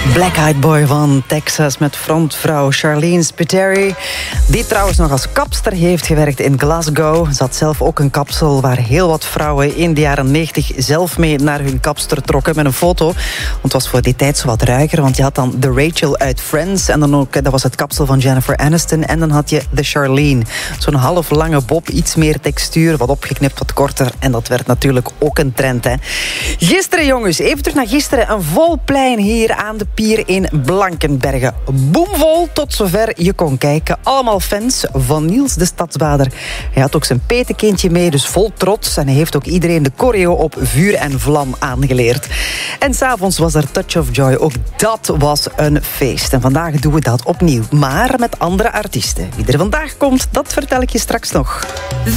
Black Eyed Boy van Texas met frontvrouw Charlene Spiteri. Die trouwens nog als kapster heeft gewerkt in Glasgow. Ze had zelf ook een kapsel waar heel wat vrouwen in de jaren 90 zelf mee naar hun kapster trokken met een foto. Want het was voor die tijd zo wat ruiger, want je had dan de Rachel uit Friends en dan ook, dat was het kapsel van Jennifer Aniston. En dan had je de Charlene. Zo'n half lange bob, iets meer textuur, wat opgeknipt, wat korter. En dat werd natuurlijk ook een trend, hè. Gisteren, jongens, even terug naar gisteren. Een vol plein hier aan de pier in Blankenberge. Boomvol tot zover je kon kijken. Allemaal fans van Niels de Stadsbader. Hij had ook zijn petekindje mee, dus vol trots. En hij heeft ook iedereen de choreo op vuur en vlam aangeleerd. En s'avonds was er Touch of Joy. Ook dat was een feest. En vandaag doen we dat opnieuw. Maar met andere artiesten. Wie er vandaag komt, dat vertel ik je straks nog.